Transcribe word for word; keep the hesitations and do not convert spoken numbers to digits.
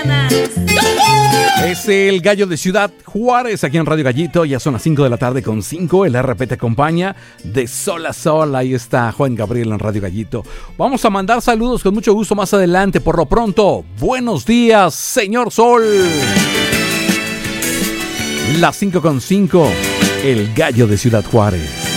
Es el Gallo de Ciudad Juárez, aquí en Radio Gallito. Ya son las cinco de la tarde con cinco. El R P te acompaña de sol a sol. Ahí está Juan Gabriel en Radio Gallito. Vamos a mandar saludos con mucho gusto más adelante. Por lo pronto, buenos días, señor Sol. Las cinco con cinco. El Gallo de Ciudad Juárez.